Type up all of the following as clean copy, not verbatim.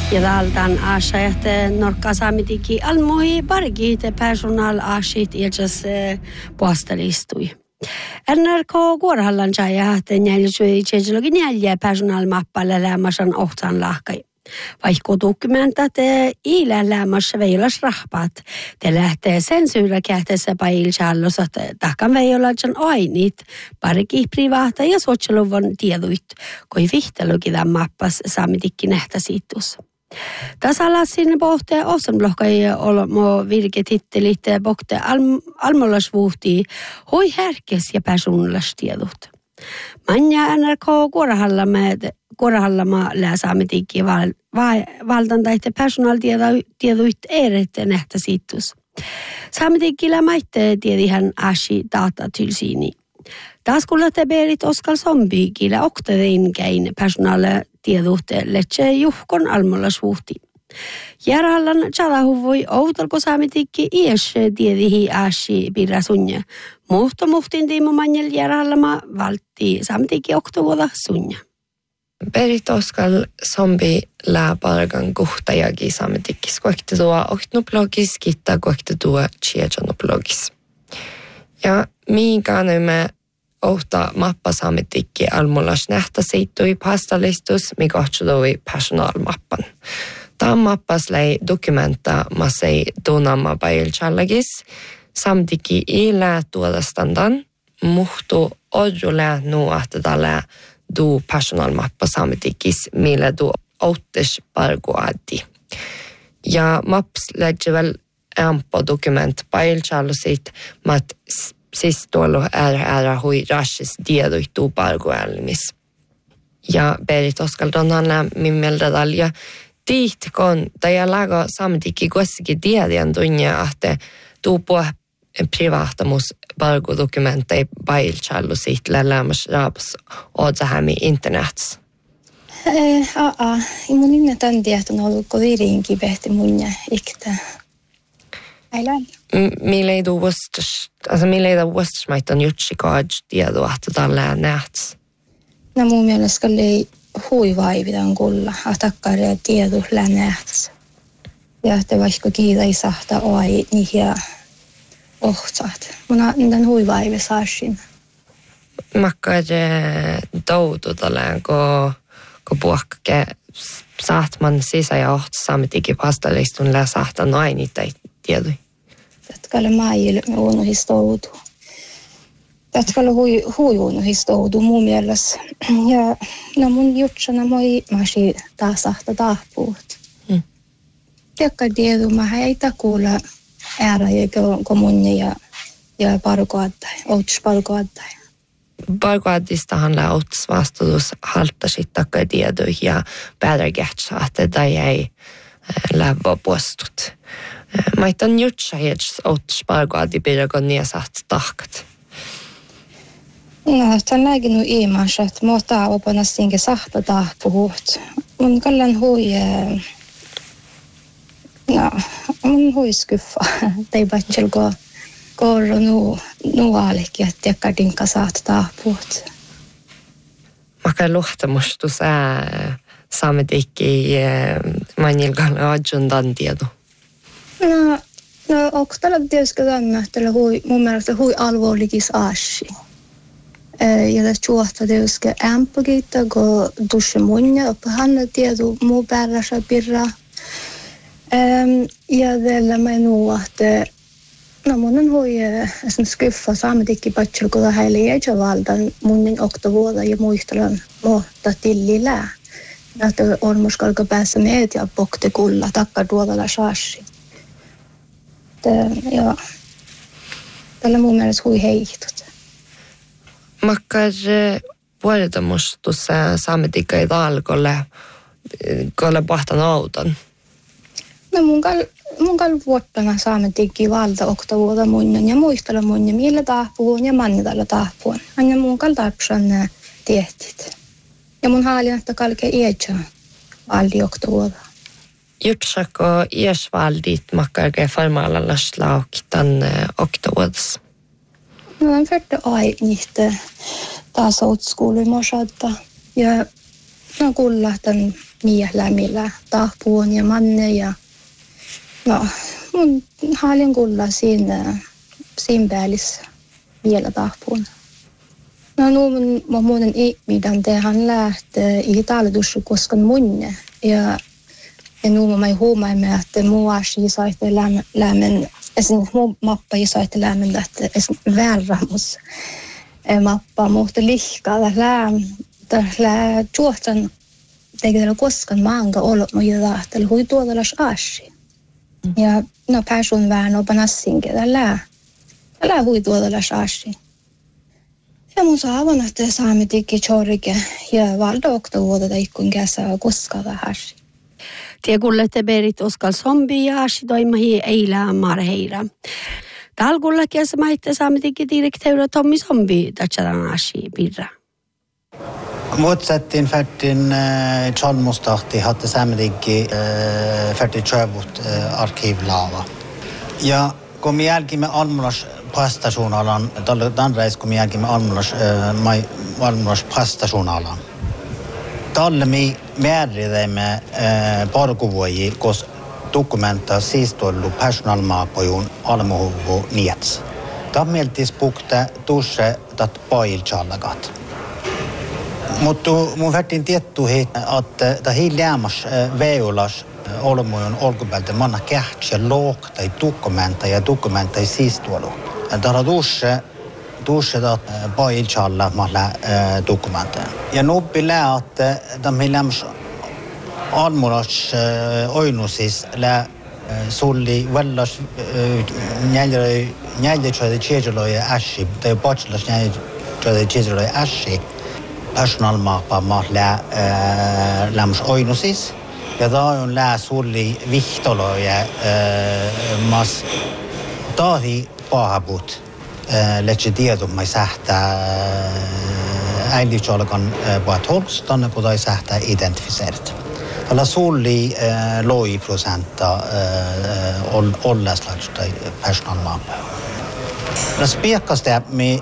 Ja daltan aasajat norkkasaamitikin almoi parikit personal aasit iltas puastelistui. NRK Kuorhallan jäähten jäljysyi tjejelogin jäljiä personalmappalle lämmäsän ohtaan lahkai. Vaikka dokumentat iilä lämmässä veilas rahpat, te lähtee sensuura kähtessä pailsallosat takan veilajan ainit, parikin privaata ja sosiaaluvon tieduit, kui vihtelugida mappas saamitikki nähtäsiittus. Tasalassin pohte osanblokkai olmo virketittelit pohte almollasvuhti hoi härkes ja personallastiedut. Manja NRK Kuorahallama lääsaamitikki valtantaite personaltieduit erette nähtäsiittus. Saamitikki lämaitte tiedihän ashi data tylsiini. Taas kuulette berit Oskar Zombi killä oktadein personalitiedut letse juhkon almollasvuhti. Järhallan tjalahuvui outalko saamitikki ies tiedihi ashi pirasunja. Muhtin tiimo manjel järhallama valtti saamitikki oktavuoda sunja. Berit Oskar Zombi läpargan kuhtajagi saamitikki skoikti tuo oktnoplogis kitta koikti tuo tjejannoplogis. Ja miinkään me ohta mappa saamitikki almullas nähtäsiittui pastalistus, mikä ohtsudui personalmappan. Tämä mappas lei dokumenta masei donamma bailchallagis, saamitikki ei lää tuoda standan, muhtu odju lää nuahta tällä du personalmappa saamitikis, millä du ottes parguadi. Ja maps lähtee ampo dokument bailchallusit, mat siis tuolla äära hui rassis tiedoittuu parguelmis. Ja Berit Oskar Donanla mimmeltä talja tiihtikon tai lago saamitikki kuitenkin tiedän tunnia, että tuupua privaatamus pargudokumentteja bailchallusit lämmäs raapas otsahämi internets. Mun nimä tämän tieton on ollut kovirinkin pehti munja iktä. Millä ei tuu vuostasmaita jutsikaad tietoa, että tällä nähtäisi? No mun mielestä oli huivaivitan kulla, atakkaria tietoa nähtäisi. Ja että vaikka kiitä ei sahta oi niihin ohtsaat. Mun on huivaivi saasin. Makkar toutu tällään, kun puhkake sahtman sisä ja ohta saamitikin vastalistun lää sahta noin niitä tietoja. Tätkällä maajille me unohistoudu. Tätkällä hui unohistoudu mun mielestä. Ja no mun jutsana moi masi taasahta tahpuut. Tekka tiedu mä heitä kuulla äära ja kommunia ja parkoattai, outs parkoattai. Parkoattistahan lää outs vastuus halttasit takka tiedoja ja päädärgähtsä, että tai ei lävä postut. Maitan jutsa hieds outs parkoatti pidäkon niin saat tahkat. No, tämän näkin on iimassa, että muuta opana sinke sahta tahpuhut. Mun kallan hui, mun hui skuffa. Tai batselko korro nualikki, että tekka dinka saat tahpuhut. Maka luhtamustu saamitikki manjilkalle adjundan tiedu. No, onko tällä tietysti tämmöistä mun mielestä hui alvoilikis aasi. Ja tässä juohtaa tietysti ämpökiitä, kun dusse munja, oppa hanna tiedu muu päärässä pirra. Ja tällä mä nuohtaa, no mun on hui skuffa saamitikki patsel, kun heillä ei ole valtaan munin oktavuoda ja muistelan muuta tillilää. Ja että on muskalka päässä meitä ja pokte kulla takka tuodalla saasi. Ja tällä mun mielestä hui heihtut. Makkar vuodemustussa saamitikka ei talkolle, kolle pahtan auton? No mun kal vuottana saamitikki valta oktavuoda munnen ja muistella munnen, millä tahpuun ja mannitalla tahpuun. Aina mun kal tarpsan tiehtit. Ja mun haalin, että kalke ietsä valdi oktavuoda. Jutsako ies valdit makkarke formaalalla slauktan oktavuodassa? No on färdig ai niitä taas outskoulu mosadda. Ja no kullahtan miehlämillä tahpuun ja manne ja no mun halin kulla siinä päällissä vielä tahpuun. No mun muuten ihminen tehän lähtee i talletussu koskaan munne ja nu mä huomaamme että muashi saitte lämmen esin mun mappa i saitte lämmen että esin värramus mappa mutta lihkalla lää tuotan tekee koskaan maanga ollut mutta lähtee hui tuolla ashi ja no person vään on panassinke lää hui tuolla ashi ja mun saavan että saamme tikki chorike ja valdookta vuodata ikkun käsä koskaan ashi. Tie kullette berit oskal zombi ja ashi toimahi eilää marheira. Talkulla kielessä maitte saametikin direktöörä Tommi Zombi tatsadan ashi pirra. Motsättiin färtin chalmustahti hatte saametikin färtin tjövut arkivlaava. Ja kun me jälkimme almunas pastationalan, tämän reis kun me jälkimme almunas pastationalan. Tälle me määritemme parkuvuoji, koska dokumenta siis tullut personalmaapajun almuhuvu niets. Tämä mieltis pukta tuossa tat pailchallagat. Mutta mun vertin tietty, että tämä hiljäämäs veulas olmujen olkupäältä manna kähtsä lookta ja dokumenta ei siis tullut. Tämä on tuossa pailchalla mahla dokumenta. Ja noppi lää, että tämä hiljäämäs almunas oinusis lää sulli vallas njäljetröide tjejeloja ashi, tai patsilas njäljetröide tjejeloja ashi, personalmaapa mahla lämmäs oinusis. Ja tämä on lää sulli vihtoloja mas tahi pahabut, letse tiedumai sähtää äiditsolkan puhat holstan, kun tai sähtää identifiseert. Tällä sulli loi prosenta olleslaista personalmaapa. Det spekaste med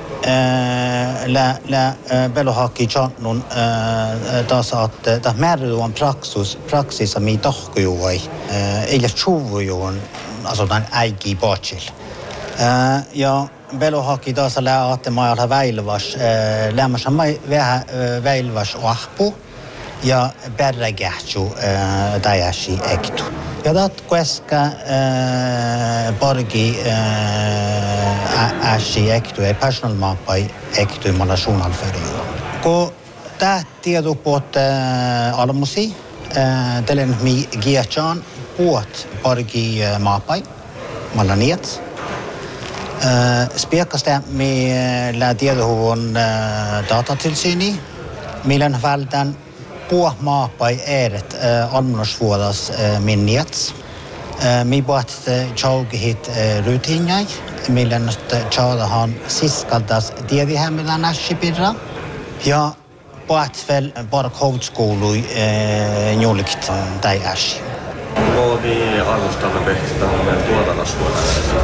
la belohaki channun taas että määrätyön praksissa mi tahkujuoi eli chuvujuon asutaan äiki patsil. Ja belohaki taas lää että mailla väilvas lämmässä mai vähän väilvas ahpu ja berrägähtju täjäsi ektu. Ja dat koska pargi äsi ektu ei personalmaapai ektu malla suunnalferiua. Ko tää tieto puot almusi telen mi giachan puot pargi maapai malla niets. Spekasta mi la tietohuvun datatilsyni millen vältän puh maapai eret almunasvuodas minniets. Mi puhat chaugihit rutiinjai, millen chaadahan siskaltas tiedihämmillä nässipirra. Ja puhat vel park houtskoului njulkikt tai äsi. Voidi arvostella pehtään tuotannosvuodassa.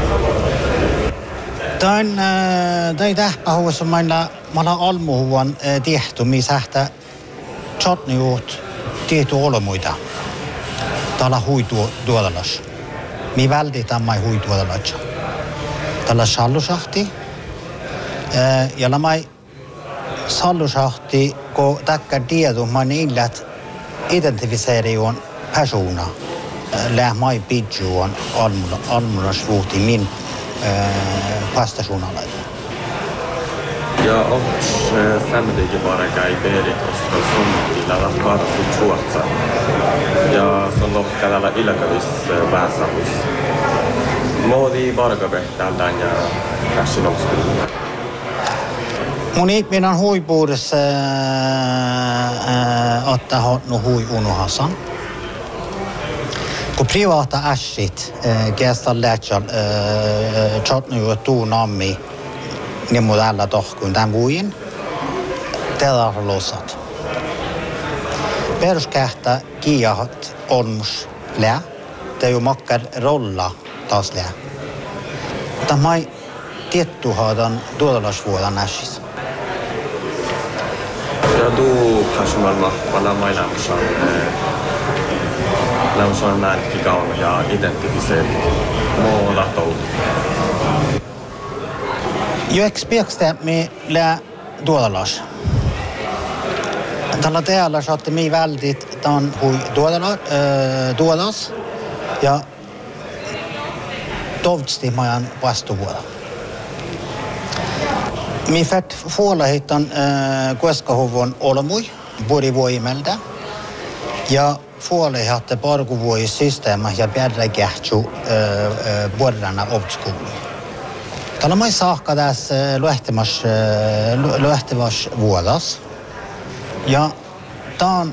Tämän tähpähuudessa meillä almuhuvan tehty, missä sähtää chatniuut tietty olemuita. Tällä huituodalas. Mi vältetään mai huituodalas. Tällä sallusahti. Ja mai sallusahti, kun täkkär tieto, man illät identifiseerijuon persona. Lää mai pidjuon almunasvuhti min pastationalainen. Ja onko sämmetikin vareka ei perit koska sunnitilla ratkaisut Ruotsa. Ja se on lohkäällä ilkavis väsahus. Moodi varka pehtään ja käsin oskululla. Mun ihminen huipuudessa ottaa hotnu hui unuhasan. Kun privaata äsit kästään lähtsal chatnu tuu nammi niin muuta alla tohkuun tämän vuoden, tällä on losat. Peruskähtä kiiahat onmus lää, tämä on makkar rolla taas lää. Tämä ei tietty haadan tuotalasvuodan äsis. Ja tuu Hashmalma pala mai lämsan näin kikaun ja identifiseet muolatoudu. Jo ekspekstä me lää duodalas. Tällä teellä saatte mi väldit tämän hui duodas ja tovtsti majan vastuvuoda. Mi fett fuola hittan kueskahuvon olmui burivoimelda ja fuola hatte parkuvoi systeema ja bädra kähtsu borrana ovtskulu. Tällä mai saakka tässä luehtivas vuodas. Ja tämän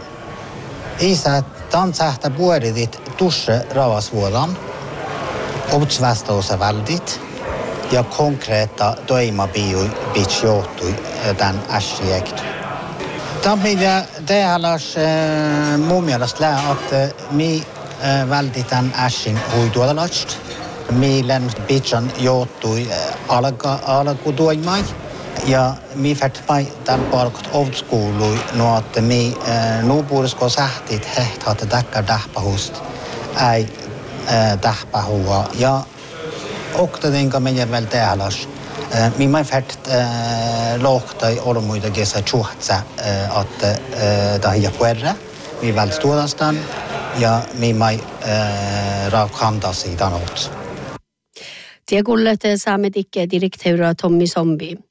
sähtä puolidit tusse ravasvuodan, ovtsvästausa väldit ja konkreetta toimabiui bitch johtui tämän ässiekty. Tämä mitä tehdäläs mun mielestä lää, että mi väldit tämän ässin huituodalast. Mielen bitchan johtui alkutoimai. Ja mi färtmai tämän palkot ovtskuului no, että mi nuupuurisko sähtit hehtaat täkkär tähpahust ei tähpahua. Ja oktadenka meidän väl tehdäläs. Mi mai färt lohtai olmuita kesä tjuhtsa, että tahia puerra. Mi väl stuodastan ja mi mai raukhandasi tämän otsa. Tie kuulet saametikke direktöörä Tommi Sombi.